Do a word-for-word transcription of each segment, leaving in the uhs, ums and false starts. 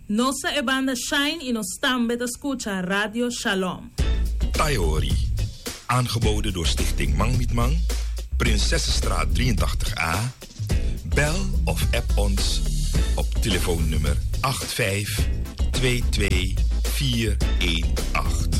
Nossa e banda Shine in ons stambe te escucha Radio Shalom. Taiori. Aangeboden door Stichting Mang Mit Mang, Prinsessenstraat drieëntachtig A. Bel of app ons op telefoonnummer acht vijf twee twee vier een acht.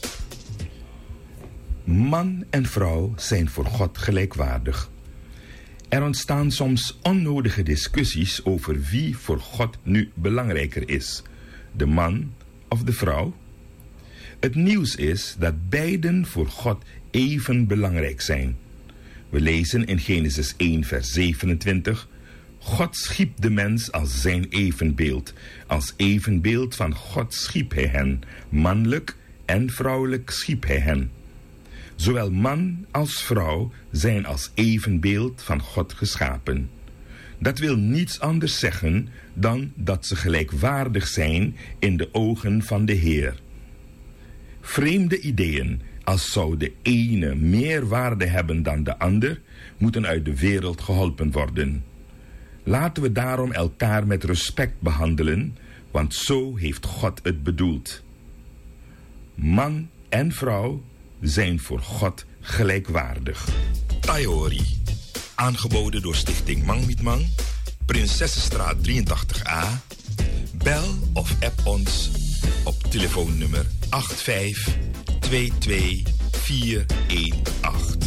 Man en vrouw zijn voor God gelijkwaardig. Er ontstaan soms onnodige discussies over wie voor God nu belangrijker is, de man of de vrouw. Het nieuws is dat beiden voor God even belangrijk zijn. We lezen in Genesis één vers zevenentwintig... God schiep de mens als zijn evenbeeld. Als evenbeeld van God schiep hij hen. Mannelijk en vrouwelijk schiep hij hen. Zowel man als vrouw zijn als evenbeeld van God geschapen. Dat wil niets anders zeggen dan dat ze gelijkwaardig zijn in de ogen van de Heer. Vreemde ideeën, als zou de ene meer waarde hebben dan de ander, moeten uit de wereld geholpen worden. Laten we daarom elkaar met respect behandelen, want zo heeft God het bedoeld. Man en vrouw zijn voor God gelijkwaardig. Taiori. Aangeboden door Stichting Mang Mit Mang, Prinsessenstraat drieëntachtig A. Bel of app ons op telefoonnummer acht vijf twee twee vier een acht.